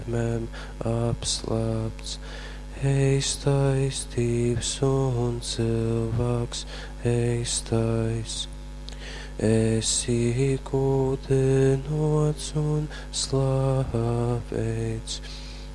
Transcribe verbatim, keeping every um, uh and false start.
mem apslāpts. Eis taistības un cilvēks, eis tais. Esi kūdenots un slāpēts,